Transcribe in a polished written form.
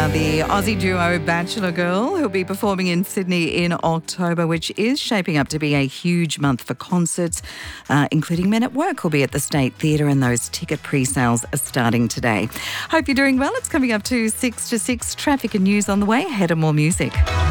The Aussie duo Bachelor Girl, who'll be performing in Sydney in October, which is shaping up to be a huge month for concerts, including Men at Work will be at the State Theatre, and those ticket pre-sales are starting today. Hope you're doing well. It's coming up to 6 to 6. Traffic and news on the way. Ahead of more music.